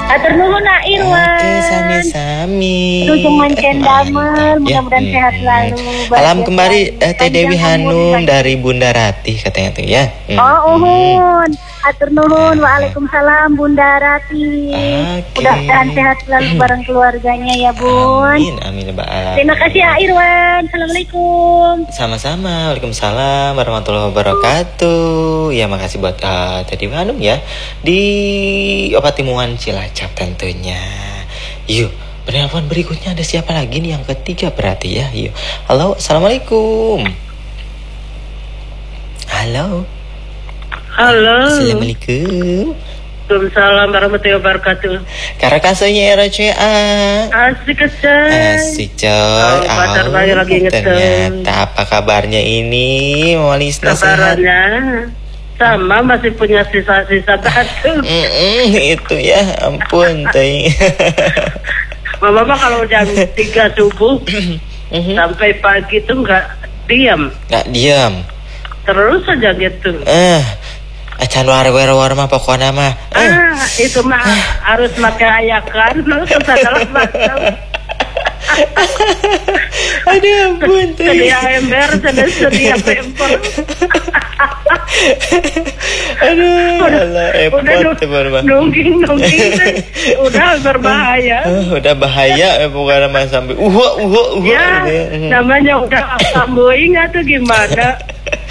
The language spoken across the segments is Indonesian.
Atur nuhun Nak Irwan. Oke, sami-sami. Dujung mancen damel, mudah-mudahan sehat selalu. Salam kembali Teh Dewi Hanum dari Bunda Ratih katanya tuh ya. Uhun. Atur nuhun. Waalaikumsalam Bunda Ratih. Mudah-mudahan sehat selalu bareng keluarganya ya Bun. Amin ya Mbak Ala. Terima kasih ya Irwan. Assalamualaikum. Sama-sama. Waalaikumsalam warahmatullahi wabarakatuh. Ya makasih buat Teh Dewi Hanum ya di Opatimuan Cilacap tentunya. Yuk, penelpon berikutnya ada siapa lagi nih, yang ketiga berarti ya. Yuk. Halo, assalamualaikum. Halo. Halo. Assalamualaikum. Waalaikumsalam warahmatullahi wabarakatuh. Karakasanya RCA. Asik coy. Asik coy. Pacar bayi lagi ngetem. Ternyata apa kabarnya ini, Mama Lisna? Kabarnya sama, masih punya sisa-sisa batu. Itu ya, ampun teh. Mama kalau jam 3 subuh sampai pagi tuh nggak diam. Terus aja gitu. Acan war mah pokoknya mah. Itu mah harus pakai ayakan. Terus adalah Aduh ampun teh. Sedia ember, sedia pemper. Aduh, udah nungging udah berbahaya. Udah bahaya bukan mah sampai ya, namanya udah sambuing atau gimana.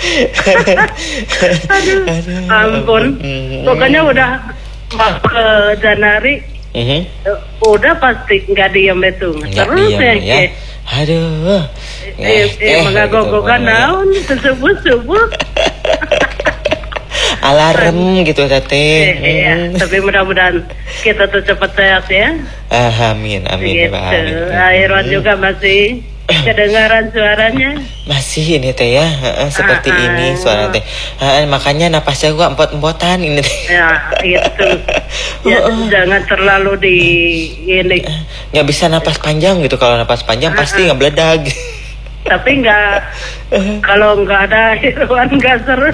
Aduh, ampun. Pokoknya udah ke Janari. Udah pasti nggak diem itu. Terus ya. Aduh. Mengagogokan naon subuh. Alarm gitu Tete. Iya, tapi mudah-mudahan kita tuh cepat sehat ya. Amin gitu. Irwan juga masih kedengaran suaranya. Masih ini teh ya, seperti ini suara teh. Makanya napasnya gua empot-empotan ini teh. Ya, gitu. Ya, jangan terlalu di ini. Nggak bisa napas panjang gitu. Kalau napas panjang pasti nggak meledak. Tapi kalau nggak ada Irwan nggak seru.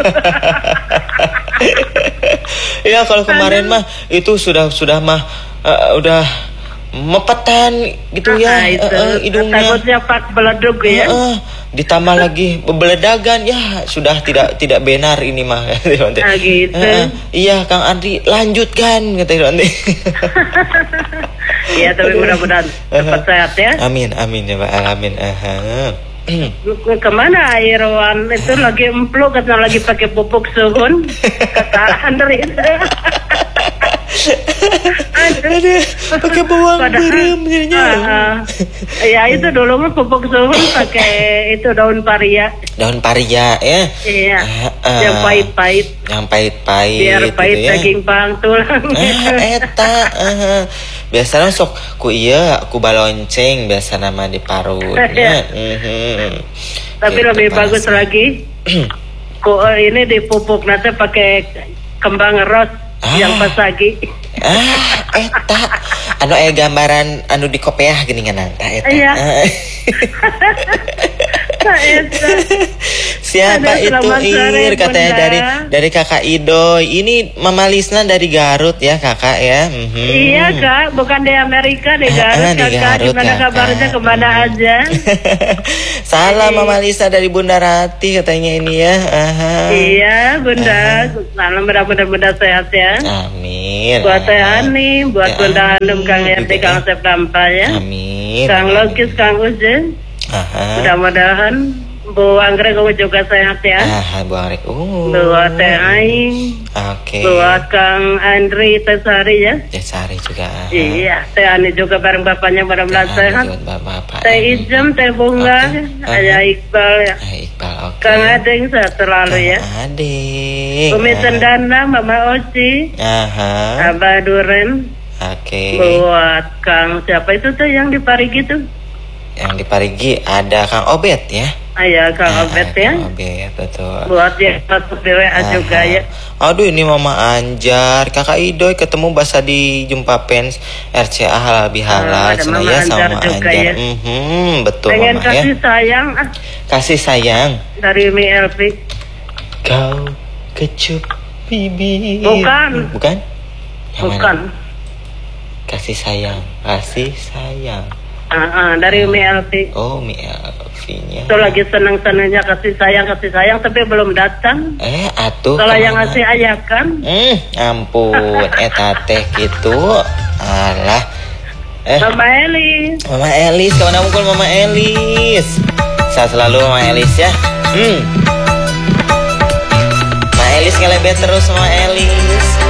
Ya kalau kemarin mah itu sudah mah udah mepetan gitu ya, hidungnya. Takutnya pak beleduk ya. Ditambah lagi beledagan ya, sudah tidak benar ini mah. Gitu. Iya Kang Andri, lanjutkan kata Irwan. Iya, tapi mudah-mudahan cepat sehat ya. Amin ya Pak, amin. Kemana Irwan itu lagi empluk, katanya lagi pakai pupuk suhun. Kata Andri. Aduh, pakai bawang berem jadinya. Ya itu dulu mah pupuk suhun pakai itu daun paria. Daun paria ya. Iya. Yang pahit-pahit. Biar pahit gitu ya. Daging pang tulang. Eta. Biasanya sok ku balonceng biasa nama di parut. Tapi gitu, lebih bagus lagi. Ini dipupuk nanti pakai kembang ros yang pasagi. Eta anu gambaran anu di kopiah geuningan eta. Iya. Siapa itu Ir katanya dari Kakak Idoy. Ini Mama Lisna dari Garut ya Kakak ya. Iya Kak, bukan di Amerika, di Garut. Di Garut. Gimana kabarnya, kemana aja? Salam Mama Lisna dari Bunda Ratih katanya ini ya. Iya Bunda. Salam mudah-mudahan sehat ya. Amin. Buat Teh Ani, buat Bunda Hanum, Kang Erti, Kang Septampa ya. Amin. Kang Logis, Kang Ujen. Mudah-mudahan Bu Anggrek kamu juga sehat ya. Bu Anggrek. Buat Teh Aing. Oke. Buat Kang Andri, Teh Sari ya. Teh Sari juga. Iya, Teh Ani juga bareng bapaknya mudah-mudahan sehat. Teh Ijem, Teh Bunga, Ayah Iqbal ya. Iqbal, oke. Kang Adeng sehat selalu ya. Adeng. Umi Cendana, Mama Oci. Abah Duren. Oke. Buat Kang siapa itu tuh yang di Parigi tuh? Yang di Parigi ada Kang Obet ya. Iya, Kang Obet ya. Kang Obet, betul. Buat yang masuk di WA juga ya. Aduh, ini Mama Anjar, Kakak Idoy ketemu bahasa di Jumpa Pens RCA halal bihalal ya sama Anjar. Ya. Betul pengen Mama kasih ya. Sayang. Kasih sayang. Dari Mi Elvi. Kau kecup bibir. Bukan. Bukan? Bukan. Kasih sayang. Dari Umi Elvi. Oh, Mi Elvi-nya. Itu lagi senang-senangnya kasih sayang tapi belum datang. Atuh. Kalau yang ngasih ayah kan. Ampun, teh gitu. Alah. Mama Elis. Mama Elis, kawan mukul Mama Elis. Sehat selalu Mama Elis ya. Mama Elis ngelebet terus Mama Elis.